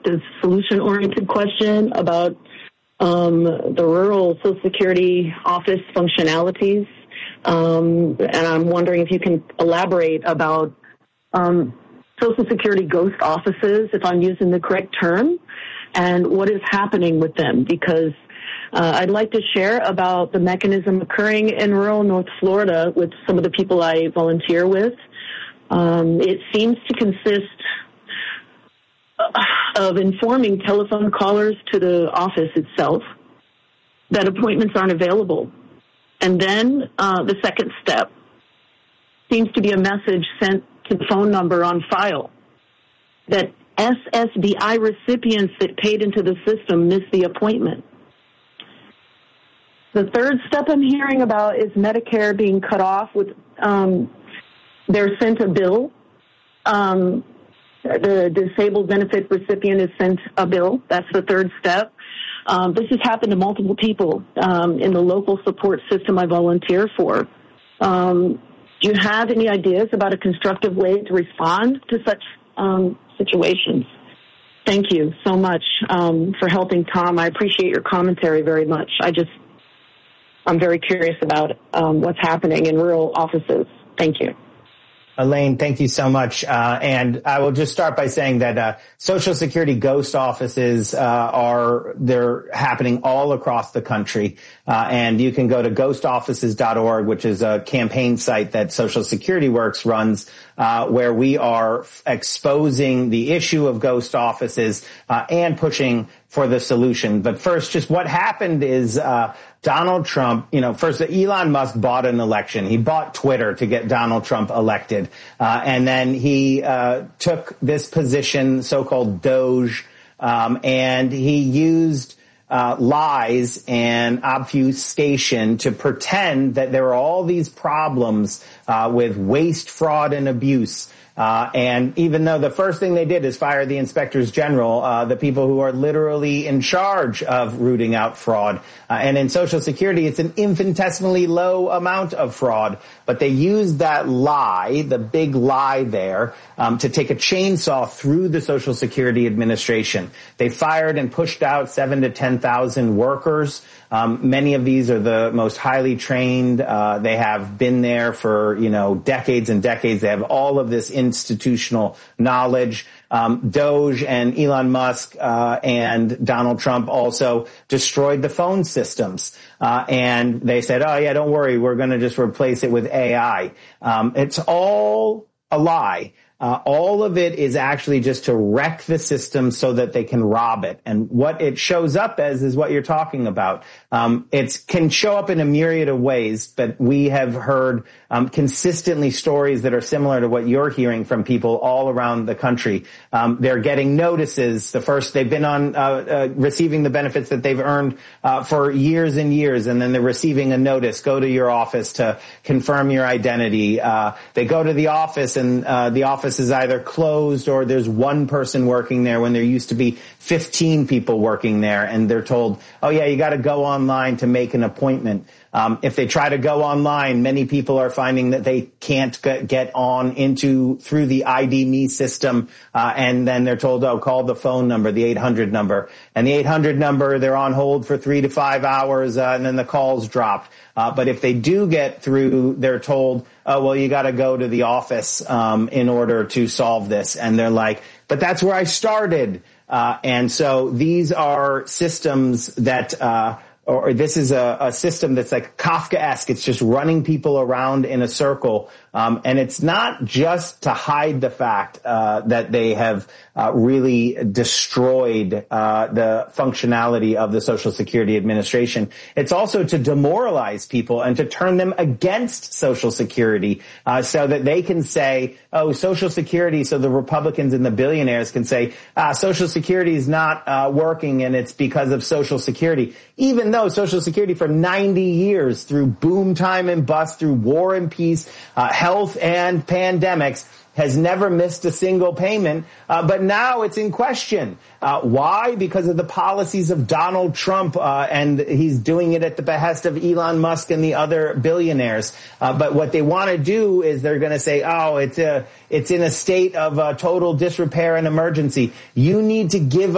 a solution-oriented question about the rural Social Security office functionalities. And I'm wondering if you can elaborate about Social Security ghost offices, if I'm using the correct term, and what is happening with them, because I'd like to share about the mechanism occurring in rural North Florida with some of the people I volunteer with. It seems to consist of informing telephone callers to the office itself that appointments aren't available. And then the second step seems to be a message sent to the phone number on file that SSDI recipients that paid into the system missed the appointment. The third step I'm hearing about is Medicare being cut off with, they're sent a bill. The disabled benefit recipient is sent a bill. That's the third step. This has happened to multiple people in the local support system I volunteer for. Do you have any ideas about a constructive way to respond to such situations? Thank you so much for helping, Tom. I appreciate your commentary very much. I'm very curious about what's happening in rural offices. Thank you. Elaine, thank you so much. And I will just start by saying that Social Security ghost offices they're happening all across the country. And you can go to ghostoffices.org, which is a campaign site that Social Security Works runs, where we are exposing the issue of ghost offices and pushing for the solution. But first, just what happened is Donald Trump, first Elon Musk bought an election. He bought Twitter to get Donald Trump elected. And then he took this position, so-called Doge, and he used lies and obfuscation to pretend that there are all these problems with waste, fraud, and abuse. And even though the first thing they did is fire the inspectors general, the people who are literally in charge of rooting out fraud. And in Social Security, it's an infinitesimally low amount of fraud. But they used that lie, the big lie there, to take a chainsaw through the Social Security Administration. They fired and pushed out 7,000 to 10,000 workers. Many of these are the most highly trained. They have been there for, decades and decades. They have all of this institutional knowledge. Doge and Elon Musk and Donald Trump also destroyed the phone systems. And they said, oh, yeah, don't worry, we're going to just replace it with AI. It's all a lie. All of it is actually just to wreck the system so that they can rob it. And what it shows up as is what you're talking about. It can show up in a myriad of ways, but we have heard consistently stories that are similar to what you're hearing from people all around the country. They're getting notices. They've been on receiving the benefits that they've earned for years and years, and then they're receiving a notice. Go to your office to confirm your identity. They go to the office, and the office is either closed or there's one person working there when there used to be 15 people working there, and they're told, oh yeah, you got to go online to make an appointment. If they try to go online, many people are finding that they can't get on through the ID.me system, and then they're told, oh, call the phone number, the 800 number. And the 800 number, they're on hold for 3 to 5 hours, and then the call's dropped. But if they do get through, they're told, oh, well, you got to go to the office in order to solve this. And they're like, but that's where I started. And so these are systems that or this is a system that's like Kafkaesque. It's just running people around in a circle. And it's not just to hide the fact that they have really destroyed the functionality of the Social Security Administration. It's also to demoralize people and to turn them against Social Security so that they can say, oh, Social Security, so the Republicans and the billionaires can say, Social Security is not working and it's because of Social Security. Even though Social Security for 90 years, through boom time and bust, through war and peace, health and pandemics, has never missed a single payment, but now it's in question. Why? Because of the policies of Donald Trump, and he's doing it at the behest of Elon Musk and the other billionaires. But what they want to do is they're going to say, oh, it's in a state of total disrepair and emergency. You need to give